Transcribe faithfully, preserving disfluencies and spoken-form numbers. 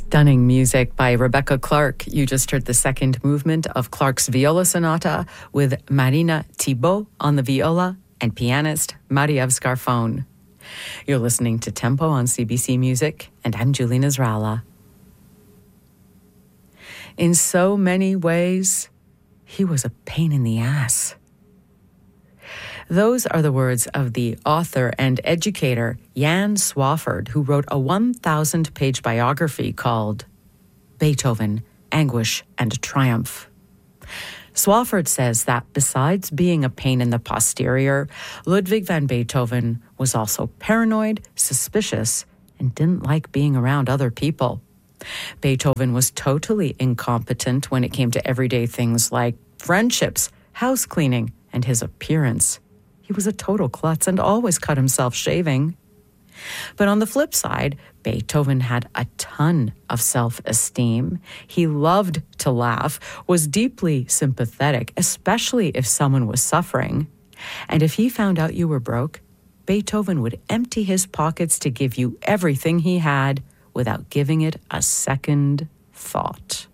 Stunning music by Rebecca Clark. You just heard the second movement of Clark's Viola Sonata with Marina Thibault on the viola and pianist Marie-Ève Scarfone. You're listening to Tempo on C B C Music, and I'm Julie Nasrallah. In so many ways, he was a pain in the ass. Those are the words of the author and educator Jan Swafford, who wrote a one thousand page biography called Beethoven, Anguish and Triumph. Swafford says that besides being a pain in the posterior, Ludwig van Beethoven was also paranoid, suspicious, and didn't like being around other people. Beethoven was totally incompetent when it came to everyday things like friendships, house cleaning, and his appearance. He was a total klutz and always cut himself shaving. But on the flip side, Beethoven had a ton of self-esteem. He loved to laugh, was deeply sympathetic, especially if someone was suffering. And if he found out you were broke, Beethoven would empty his pockets to give you everything he had without giving it a second thought.